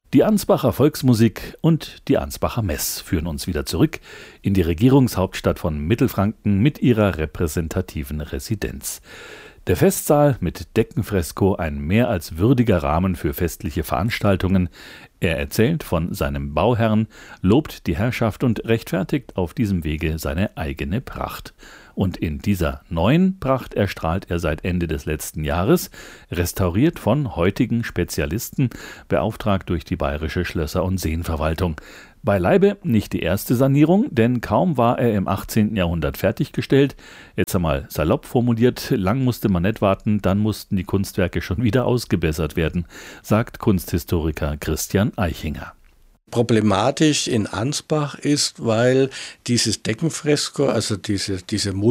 Die Ansbacher Volksmusik und die Ansbacher Mess führen uns wieder zurück in die Regierungshauptstadt von Mittelfranken mit ihrer repräsentativen Residenz. Der Festsaal mit Deckenfresko ein mehr als würdiger Rahmen für festliche Veranstaltungen. Er erzählt von seinem Bauherrn, lobt die Herrschaft und rechtfertigt auf diesem Wege seine eigene Pracht. Und in dieser neuen Pracht erstrahlt er seit Ende des letzten Jahres, restauriert von heutigen Spezialisten, beauftragt durch die Bayerische Schlösser- und Seenverwaltung. Beileibe nicht die erste Sanierung, denn kaum war er im 18. Jahrhundert fertiggestellt. Jetzt einmal salopp formuliert, lang musste man nicht warten, dann mussten die Kunstwerke schon wieder ausgebessert werden, sagt Kunsthistoriker Christian Eichinger. Problematisch in Ansbach ist, weil dieses Deckenfresko, also dieses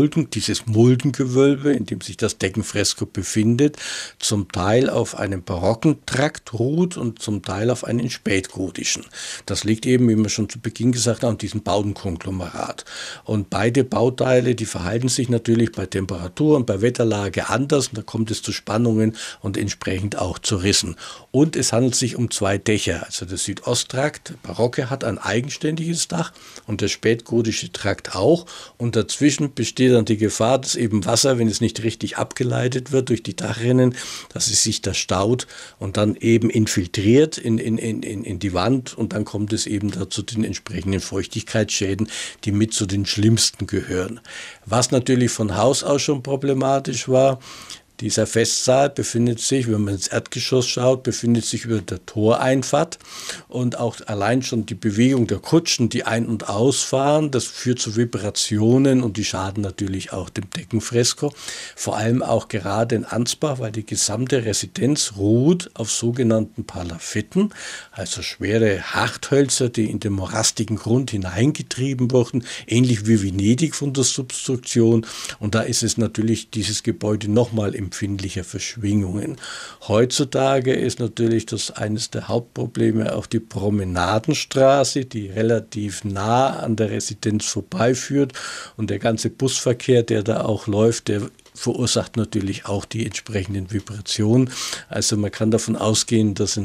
Muldengewölbe, in dem sich das Deckenfresko befindet, zum Teil auf einem barocken Trakt ruht und zum Teil auf einem spätgotischen. Das liegt eben, wie wir schon zu Beginn gesagt haben, an diesem Bautenkonglomerat. Und beide Bauteile, die verhalten sich natürlich bei Temperatur und bei Wetterlage anders und da kommt es zu Spannungen und entsprechend auch zu Rissen. Und es handelt sich um zwei Dächer, also der Südosttrakt, der barocke, hat ein eigenständiges Dach und der spätgotische Trakt auch. Und dazwischen besteht dann die Gefahr, dass eben Wasser, wenn es nicht richtig abgeleitet wird durch die Dachrinnen, dass es sich da staut und dann eben infiltriert in die Wand. Und dann kommt es eben dazu den entsprechenden Feuchtigkeitsschäden, die mit zu den schlimmsten gehören. Was natürlich von Haus aus schon problematisch war, dieser Festsaal befindet sich, wenn man ins Erdgeschoss schaut, befindet sich über der Toreinfahrt und auch allein schon die Bewegung der Kutschen, die ein- und ausfahren, das führt zu Vibrationen und die schaden natürlich auch dem Deckenfresko. Vor allem auch gerade in Ansbach, weil die gesamte Residenz ruht auf sogenannten Palafitten, also schwere Harthölzer, die in den morastigen Grund hineingetrieben wurden, ähnlich wie Venedig von der Substruktion. Und da ist es natürlich dieses Gebäude nochmal empfindlicher für Schwingungen. Heutzutage ist natürlich das eines der Hauptprobleme auch die Promenadenstraße, die relativ nah an der Residenz vorbeiführt und der ganze Busverkehr, der da auch läuft, der verursacht natürlich auch die entsprechenden Vibrationen. Also man kann davon ausgehen, dass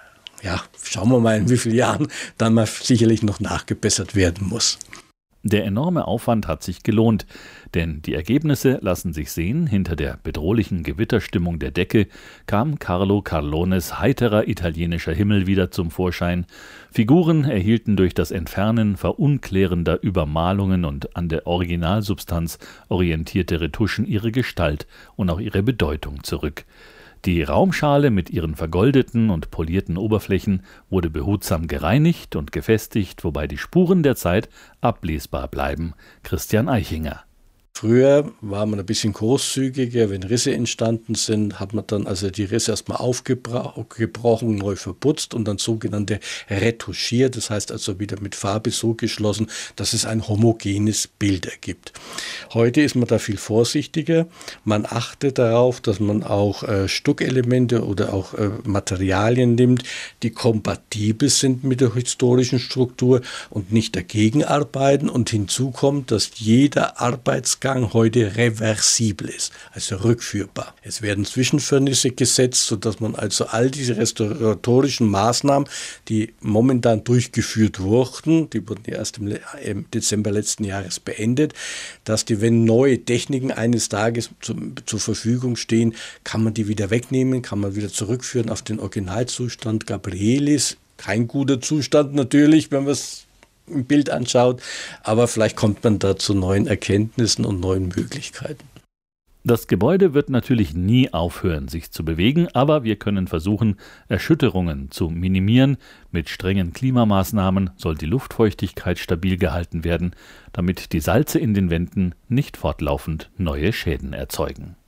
schauen wir mal in wie vielen Jahren dann mal sicherlich noch nachgebessert werden muss. Der enorme Aufwand hat sich gelohnt, denn die Ergebnisse lassen sich sehen. Hinter der bedrohlichen Gewitterstimmung der Decke kam Carlo Carlones heiterer italienischer Himmel wieder zum Vorschein. Figuren erhielten durch das Entfernen verunklärender Übermalungen und an der Originalsubstanz orientierte Retuschen ihre Gestalt und auch ihre Bedeutung zurück. Die Raumschale mit ihren vergoldeten und polierten Oberflächen wurde behutsam gereinigt und gefestigt, wobei die Spuren der Zeit ablesbar bleiben. Christian Eichinger. Früher war man ein bisschen großzügiger, wenn Risse entstanden sind, hat man dann also die Risse erstmal aufgebrochen, neu verputzt und dann sogenannte retuschiert, das heißt also wieder mit Farbe so geschlossen, dass es ein homogenes Bild ergibt. Heute ist man da viel vorsichtiger, man achtet darauf, dass man auch Stuckelemente oder auch Materialien nimmt, die kompatibel sind mit der historischen Struktur und nicht dagegen arbeiten und hinzu kommt, dass jeder Arbeitsgang heute reversibel ist, also rückführbar. Es werden Zwischenfirnisse gesetzt, sodass man also all diese restauratorischen Maßnahmen, die momentan durchgeführt wurden, die wurden ja erst im Dezember letzten Jahres beendet, dass die, wenn neue Techniken eines Tages zur Verfügung stehen, kann man die wieder wegnehmen, kann man wieder zurückführen auf den Originalzustand. Gabrielis, kein guter Zustand natürlich, wenn man es im Bild anschaut, aber vielleicht kommt man da zu neuen Erkenntnissen und neuen Möglichkeiten. Das Gebäude wird natürlich nie aufhören, sich zu bewegen, aber wir können versuchen, Erschütterungen zu minimieren. Mit strengen Klimamaßnahmen soll die Luftfeuchtigkeit stabil gehalten werden, damit die Salze in den Wänden nicht fortlaufend neue Schäden erzeugen.